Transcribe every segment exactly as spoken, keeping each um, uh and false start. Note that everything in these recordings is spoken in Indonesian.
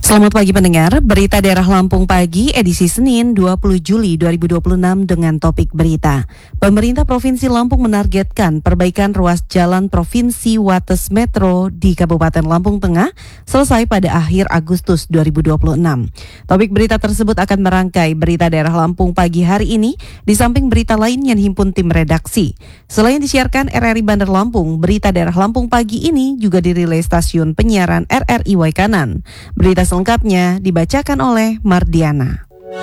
Selamat pagi pendengar, berita daerah Lampung pagi edisi Senin dua puluh Juli dua ribu dua puluh enam dengan topik berita. Pemerintah Provinsi Lampung menargetkan perbaikan ruas jalan Provinsi Wates Metro di Kabupaten Lampung Tengah selesai pada akhir Agustus dua ribu dua puluh enam. Topik berita tersebut akan merangkai berita daerah Lampung pagi hari ini di samping berita lain yang dihimpun tim redaksi. Selain disiarkan R R I Bandar Lampung, berita daerah Lampung pagi ini juga dirilis stasiun penyiaran R R I Waikanan. Berita selengkapnya dibacakan oleh Mardiana.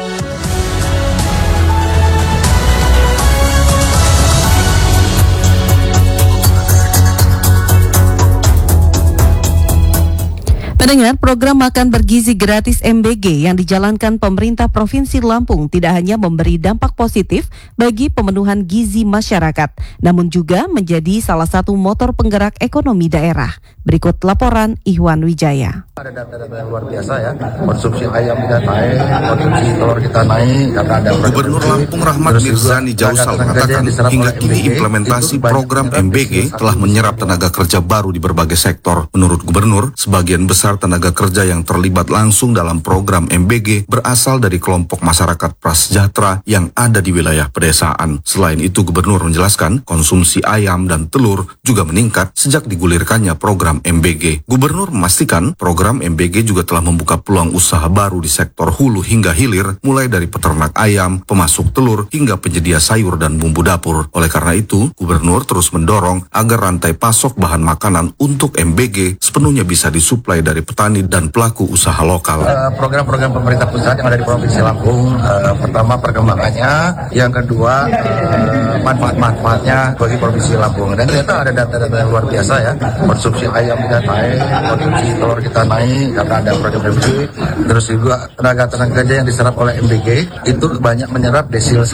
Pendengar, program makan bergizi gratis M B G yang dijalankan pemerintah Provinsi Lampung tidak hanya memberi dampak positif bagi pemenuhan gizi masyarakat, namun juga menjadi salah satu motor penggerak ekonomi daerah. Berikut laporan Ihwan Wijaya. Ada data-data yang luar biasa ya, konsumsi ayam kita naik, konsumsi telur kita naik, karena ada Gubernur Lampung Rahmat Mirzani Jausal mengatakan hingga kini implementasi program M B G telah menyerap tenaga kerja baru di berbagai sektor. Menurut Gubernur, sebagian besar tenaga kerja yang terlibat langsung dalam program M B G berasal dari kelompok masyarakat prasejahtera yang ada di wilayah pedesaan. Selain itu, Gubernur menjelaskan konsumsi ayam dan telur juga meningkat sejak digulirkannya program M B G. Gubernur memastikan program M B G juga telah membuka peluang usaha baru di sektor hulu hingga hilir, mulai dari peternak ayam, pemasok telur, hingga penyedia sayur dan bumbu dapur. Oleh karena itu, Gubernur terus mendorong agar rantai pasok bahan makanan untuk M B G sepenuhnya bisa disuplai dari petani dan pelaku usaha lokal. Uh, program-program pemerintah pusat yang ada di Provinsi Lampung, uh, pertama perkembangannya, yang kedua uh, manfaat-manfaatnya bagi Provinsi Lampung. Dan ternyata ada data-data yang luar biasa ya, konsumsi ayam kita naik, konsumsi telur kita naik, karena ada program M B G. Terus juga tenaga-tenaga kerja yang diserap oleh M B G itu banyak menyerap desil